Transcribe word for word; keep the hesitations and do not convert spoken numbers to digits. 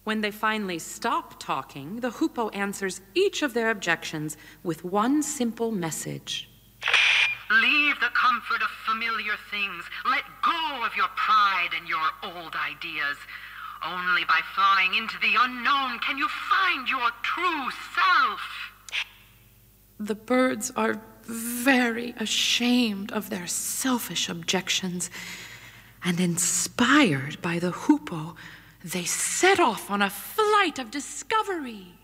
When they finally stop talking, the hoopoe answers each of their objections with one simple message. Leave the comfort of familiar things. Let go of your pride and your old ideas. Only by flying into the unknown can you find your true self. The birds are very ashamed of their selfish objections, and inspired by the hoopoe, they set off on a flight of discovery.